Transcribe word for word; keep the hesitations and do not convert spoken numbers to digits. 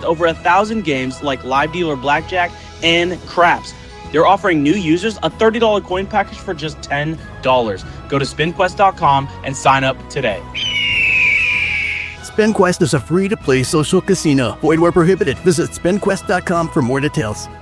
with over a thousand games like Live Dealer Blackjack and Craps. They're offering new users a thirty dollars coin package for just ten dollars. Go to spin quest dot com and sign up today. SpinQuest is a free-to-play social casino. Void where prohibited. Visit spin quest dot com for more details.